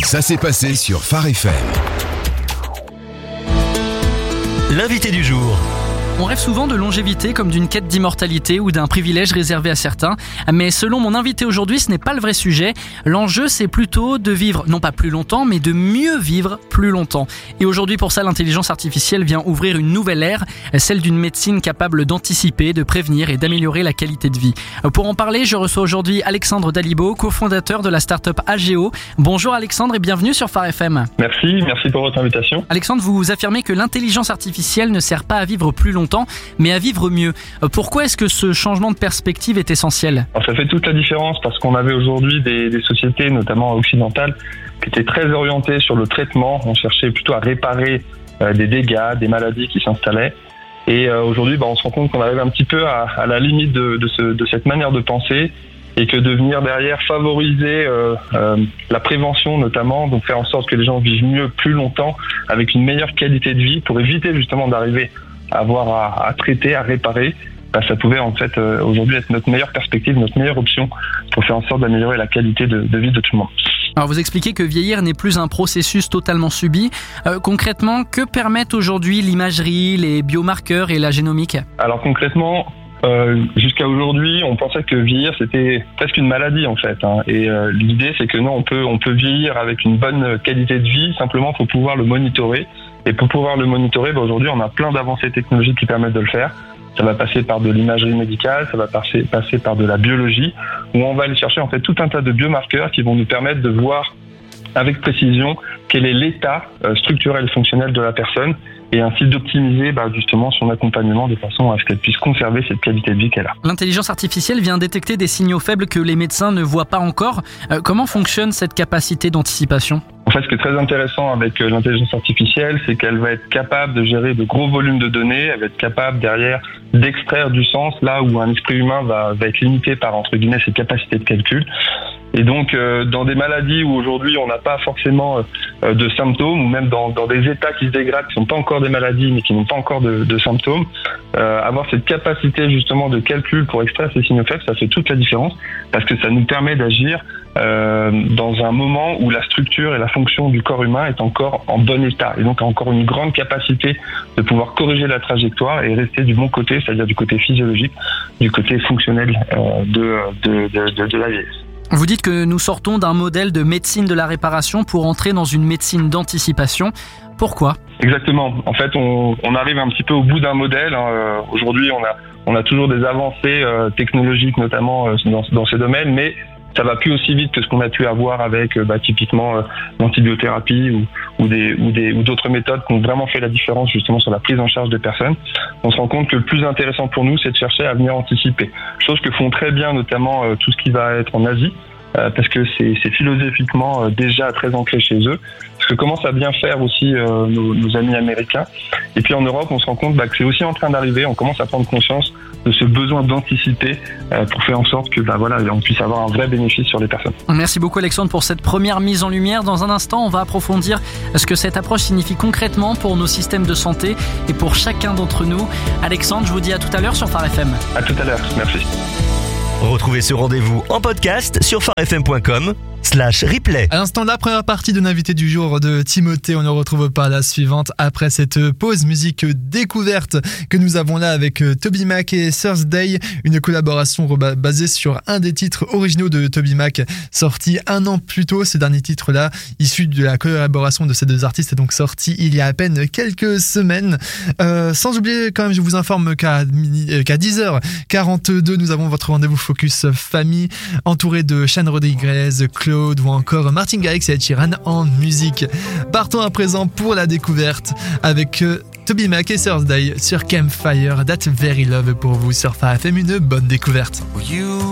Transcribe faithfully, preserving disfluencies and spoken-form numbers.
Ça s'est passé sur Phare F M. L'invité du jour. On rêve souvent de longévité comme d'une quête d'immortalité ou d'un privilège réservé à certains. Mais selon mon invité aujourd'hui, ce n'est pas le vrai sujet. L'enjeu, c'est plutôt de vivre, non pas plus longtemps, mais de mieux vivre plus longtemps. Et aujourd'hui, pour ça, l'intelligence artificielle vient ouvrir une nouvelle ère, celle d'une médecine capable d'anticiper, de prévenir et d'améliorer la qualité de vie. Pour en parler, je reçois aujourd'hui Alexandre Dalibo, cofondateur de la start-up Ageo. Bonjour Alexandre et bienvenue sur Phare F M. Merci, merci pour votre invitation. Alexandre, vous affirmez que l'intelligence artificielle ne sert pas à vivre plus longtemps, mais à vivre mieux. Pourquoi est-ce que ce changement de perspective est essentiel ? Alors, ça fait toute la différence parce qu'on avait aujourd'hui des, des sociétés, notamment occidentales, qui étaient très orientées sur le traitement. On cherchait plutôt à réparer euh, des dégâts, des maladies qui s'installaient. Et euh, aujourd'hui, bah, on se rend compte qu'on arrive un petit peu à, à la limite de, de, ce, de cette manière de penser et que de venir derrière favoriser euh, euh, la prévention notamment, donc faire en sorte que les gens vivent mieux plus longtemps avec une meilleure qualité de vie pour éviter justement d'arriver à avoir à, à traiter, à réparer, bah, ça pouvait en fait euh, aujourd'hui être notre meilleure perspective, notre meilleure option pour faire en sorte d'améliorer la qualité de, de vie de tout le monde. Alors vous expliquez que vieillir n'est plus un processus totalement subi. Euh, concrètement, que permettent aujourd'hui l'imagerie, les biomarqueurs et la génomique ? Alors concrètement, euh, jusqu'à aujourd'hui, on pensait que vieillir c'était presque une maladie en fait. Hein. Et euh, l'idée c'est que non, on peut on peut vieillir avec une bonne qualité de vie. Simplement, il faut pouvoir le monitorer. Et pour pouvoir le monitorer, bah aujourd'hui, on a plein d'avancées technologiques qui permettent de le faire. Ça va passer par de l'imagerie médicale, ça va passer, passer par de la biologie, où on va aller chercher en fait tout un tas de biomarqueurs qui vont nous permettre de voir avec précision quel est l'état euh, structurel et fonctionnel de la personne et ainsi d'optimiser bah, justement son accompagnement de façon à ce qu'elle puisse conserver cette qualité de vie qu'elle a. L'intelligence artificielle vient détecter des signaux faibles que les médecins ne voient pas encore. Euh, comment fonctionne cette capacité d'anticipation ? En fait, ce qui est très intéressant avec l'intelligence artificielle, c'est qu'elle va être capable de gérer de gros volumes de données, elle va être capable derrière d'extraire du sens là où un esprit humain va, va être limité par entre guillemets ses capacités de calcul. Et donc, euh, dans des maladies où aujourd'hui on n'a pas forcément euh, de symptômes, ou même dans, dans des états qui se dégradent, qui ne sont pas encore des maladies, mais qui n'ont pas encore de, de symptômes, euh, avoir cette capacité justement de calcul pour extraire ces signaux faibles, ça fait toute la différence, parce que ça nous permet d'agir euh, dans un moment où la structure et la fonction du corps humain est encore en bon état, et donc a encore une grande capacité de pouvoir corriger la trajectoire et rester du bon côté, c'est-à-dire du côté physiologique, du côté fonctionnel euh, de, de, de, de, de la vieillesse. Vous dites que nous sortons d'un modèle de médecine de la réparation pour entrer dans une médecine d'anticipation. Pourquoi ? Exactement. En fait, on, on arrive un petit peu au bout d'un modèle. Hein. Aujourd'hui, on a, on a toujours des avancées euh, technologiques, notamment euh, dans, dans ces domaines, mais ça va plus aussi vite que ce qu'on a pu avoir avec bah, typiquement euh, l'antibiothérapie ou, ou, des, ou, des, ou d'autres méthodes qui ont vraiment fait la différence justement sur la prise en charge des personnes. On se rend compte que le plus intéressant pour nous, c'est de chercher à venir anticiper. Chose que font très bien notamment euh, tout ce qui va être en Asie, euh, parce que c'est, c'est philosophiquement euh, déjà très ancré chez eux. Ce que commencent à bien faire aussi euh, nos, nos amis américains. Et puis en Europe, on se rend compte bah, que c'est aussi en train d'arriver. On commence à prendre conscience de ce besoin d'anticiper euh, pour faire en sorte que bah, voilà, on puisse avoir un vrai bénéfice sur les personnes. Merci beaucoup Alexandre pour cette première mise en lumière. Dans un instant, on va approfondir ce que cette approche signifie concrètement pour nos systèmes de santé et pour chacun d'entre nous. Alexandre, je vous dis à tout à l'heure sur Phare F M. À tout à l'heure, merci. Retrouvez ce rendez-vous en podcast sur pharefm point com slash replay. À l'instant, la première partie de l'invité du jour de Timothée. On ne retrouve pas la suivante après cette pause musique découverte que nous avons là avec TobyMac et Thursday, une collaboration basée sur un des titres originaux de TobyMac, sorti un an plus tôt. Ce dernier titre-là, issu de la collaboration de ces deux artistes, est donc sorti il y a à peine quelques semaines. Euh, sans oublier, quand même, je vous informe qu'à, qu'à dix heures quarante-deux, nous avons votre rendez-vous Focus Famille, entouré de Sean Rodriguez, Claude ou encore Martin Garrix et Ed Sheeran en musique. Partons à présent pour la découverte avec euh, TobyMac et Thursday sur Campfire, That Very Love pour vous sur Phare F M. Une bonne découverte.